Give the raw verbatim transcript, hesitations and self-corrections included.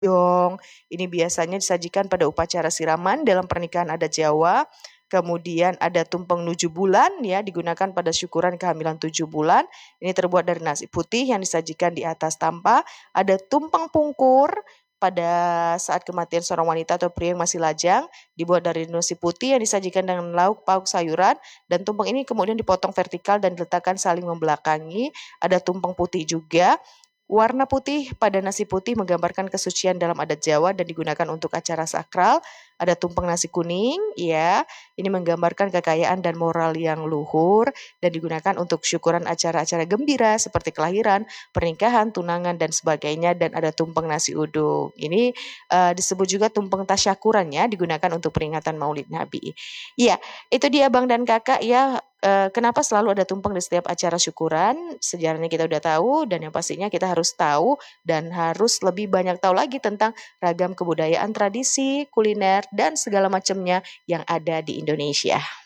Dong, ini biasanya disajikan pada upacara siraman dalam pernikahan adat Jawa. Kemudian ada tumpeng nuju bulan ya, digunakan pada syukuran kehamilan tujuh bulan. Ini terbuat dari nasi putih yang disajikan di atas tampa. Ada tumpeng pungkur pada saat kematian seorang wanita atau pria yang masih lajang, dibuat dari nasi putih yang disajikan dengan lauk pauk sayuran, dan tumpeng ini kemudian dipotong vertikal dan diletakkan saling membelakangi. Ada tumpeng putih juga. Warna putih pada nasi putih menggambarkan kesucian dalam adat Jawa dan digunakan untuk acara sakral. Ada tumpeng nasi kuning, ya. Ini menggambarkan kekayaan dan moral yang luhur dan digunakan untuk syukuran acara-acara gembira seperti kelahiran, pernikahan, tunangan dan sebagainya. Dan ada tumpeng nasi uduk. Ini uh, disebut juga tumpeng tasyakuran ya, digunakan untuk peringatan Maulid Nabi. Iya, itu dia Bang dan Kakak ya. Uh, kenapa selalu ada tumpeng di setiap acara syukuran? Sejarahnya kita udah tahu dan yang pastinya kita harus tahu dan harus lebih banyak tahu lagi tentang ragam kebudayaan, tradisi, kuliner dan segala macamnya yang ada di Indonesia.